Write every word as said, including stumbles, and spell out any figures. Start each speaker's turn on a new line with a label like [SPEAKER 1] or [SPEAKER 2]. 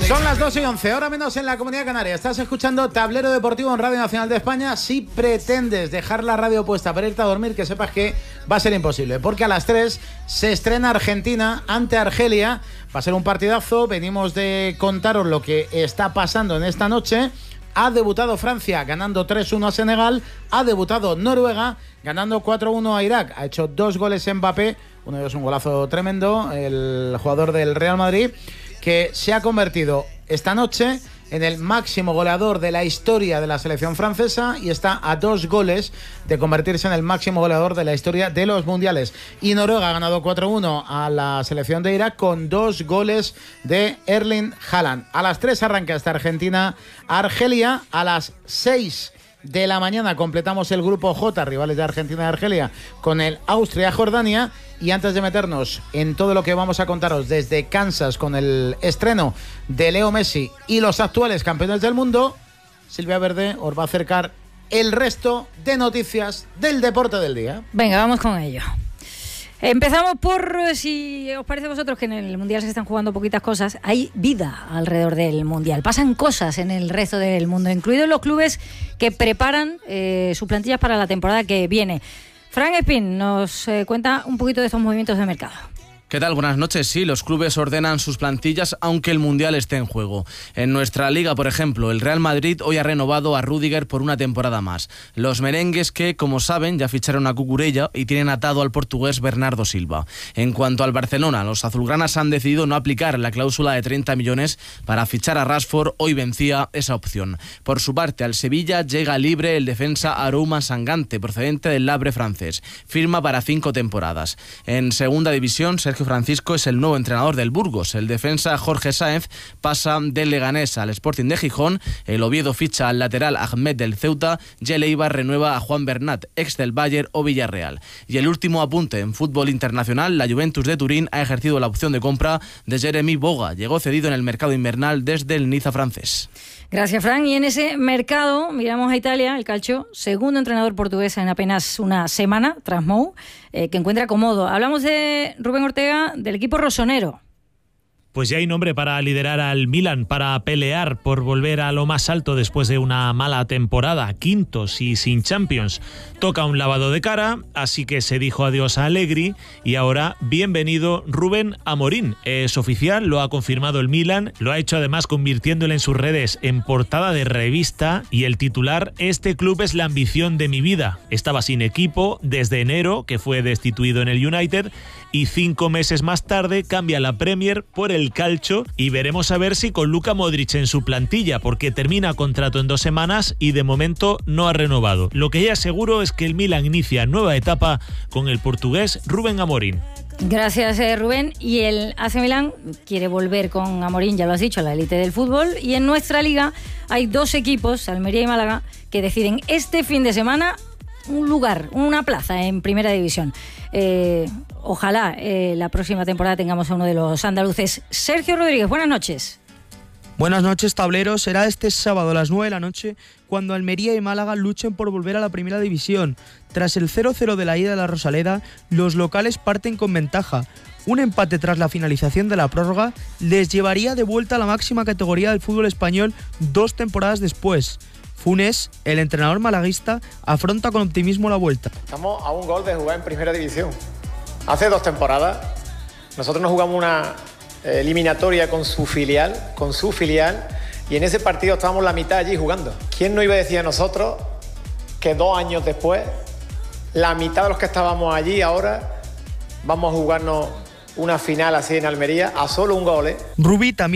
[SPEAKER 1] Son las dos y once, hora menos en la Comunidad Canaria. Estás escuchando Tablero Deportivo en Radio Nacional de España. Si pretendes dejar la radio puesta para irte a dormir, que sepas que va a ser imposible, porque a las tres se estrena Argentina ante Argelia. Va a ser un partidazo. Venimos de contaros lo que está pasando en esta noche. Ha debutado Francia ganando tres uno a Senegal. Ha debutado Noruega ganando cuatro uno a Irak. Ha hecho dos goles Mbappé. Uno de ellos un golazo tremendo, el jugador del Real Madrid, que se ha convertido esta noche en el máximo goleador de la historia de la selección francesa y está a dos goles de convertirse en el máximo goleador de la historia de los mundiales. Y Noruega ha ganado cuatro uno a la selección de Irak con dos goles de Erling Haaland. A las tres arranca esta Argentina-Argelia. A las seis de la mañana completamos el grupo J, rivales de Argentina y Argelia, con el Austria-Jordania. Y antes de meternos en todo lo que vamos a contaros desde Kansas con el estreno de Leo Messi y los actuales campeones del mundo, Silvia Verde os va a acercar el resto de noticias del deporte del día.
[SPEAKER 2] Venga, vamos con ello. Empezamos por, si os parece a vosotros que en el Mundial se están jugando poquitas cosas, hay vida alrededor del Mundial, pasan cosas en el resto del mundo, incluidos los clubes que preparan eh, sus plantillas para la temporada que viene. Fran Espín nos eh, cuenta un poquito de estos movimientos de mercado.
[SPEAKER 3] ¿Qué tal? Buenas noches. Sí, los clubes ordenan sus plantillas aunque el Mundial esté en juego. En nuestra liga, por ejemplo, el Real Madrid hoy ha renovado a Rüdiger por una temporada más. Los merengues que, como saben, ya ficharon a Cucurella y tienen atado al portugués Bernardo Silva. En cuanto al Barcelona, los azulgranas han decidido no aplicar la cláusula de treinta millones para fichar a Rashford. Hoy vencía esa opción. Por su parte, al Sevilla llega libre el defensa Arouma Sangante, procedente del Havre francés. Firma para cinco temporadas. En segunda división, Sergio Francisco es el nuevo entrenador del Burgos. El defensa Jorge Sáenz pasa del Leganés al Sporting de Gijón. El Oviedo ficha al lateral Ahmed del Ceuta y el Eibar renueva a Juan Bernat, ex del Bayern o Villarreal. Y el último apunte en fútbol internacional, la Juventus de Turín ha ejercido la opción de compra de Jeremy Boga. Llegó cedido en el mercado invernal desde el Niza francés.
[SPEAKER 2] Gracias, Fran. Y en ese mercado miramos a Italia, el Calcio, segundo entrenador portugués en apenas una semana, tras Mou, eh, que encuentra cómodo. Hablamos de Rubén Ortega, del equipo rosonero.
[SPEAKER 4] Pues ya hay nombre para liderar al Milan, para pelear por volver a lo más alto después de una mala temporada, quintos y sin Champions. Toca un lavado de cara, así que se dijo adiós a Allegri y ahora bienvenido Rubén Amorín. Es oficial, lo ha confirmado el Milan, lo ha hecho además convirtiéndole en sus redes en portada de revista y el titular: este club es la ambición de mi vida. Estaba sin equipo desde enero, que fue destituido en el United, y cinco meses más tarde cambia la Premier por el Calcio y veremos a ver si con Luka Modric en su plantilla, porque termina contrato en dos semanas y de momento no ha renovado. Lo que ya es seguro es que el Milan inicia nueva etapa con el portugués Rubén Amorín.
[SPEAKER 2] Gracias, eh, Rubén. Y el A C Milan quiere volver con Amorín, ya lo has dicho, a la élite del fútbol. Y en nuestra liga hay dos equipos, Almería y Málaga, que deciden este fin de semana un lugar, una plaza en Primera División. Eh, ojalá eh, la próxima temporada tengamos a uno de los andaluces. Sergio Rodríguez, buenas noches.
[SPEAKER 5] Buenas noches, tablero. Será este sábado a las nueve de la noche cuando Almería y Málaga luchen por volver a la Primera División. Tras el cero cero de la ida de la Rosaleda, los locales parten con ventaja. Un empate tras la finalización de la prórroga les llevaría de vuelta a la máxima categoría del fútbol español dos temporadas después. Funes, el entrenador malaguista, afronta con optimismo la vuelta.
[SPEAKER 6] Estamos a un gol de jugar en Primera División. Hace dos temporadas nosotros nos jugamos una eliminatoria con su filial, con su filial, y en ese partido estábamos la mitad allí jugando. ¿Quién no iba a decir a nosotros que dos años después, la mitad de los que estábamos allí ahora vamos a jugarnos una final así en Almería a solo un gol, ¿eh?
[SPEAKER 5] Rubí también